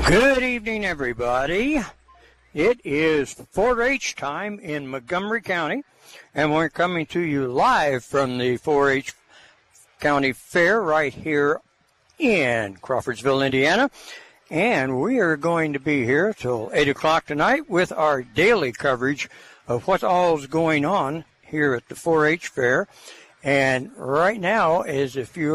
Good evening, everybody. It is 4-H time in Montgomery County, and we're coming to you live from the 4-H County Fair right here in Crawfordsville, Indiana. And we are going to be here till 8 o'clock tonight with our daily coverage of what all's going on here at the 4-H Fair. And right now, as if you